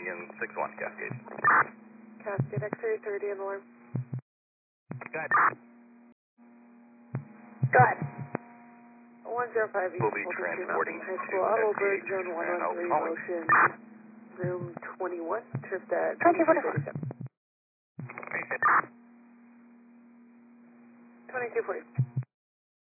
in 6-1, Cascade. Cascade, X-ray 30 on the alarm. Go ahead. Go ahead. 105 East We'll be Fulton Street, transporting Mountain High to School, Auto Bird, FPH Zone and 113, Calling. motion, room 21, tripped at 2244. 2240.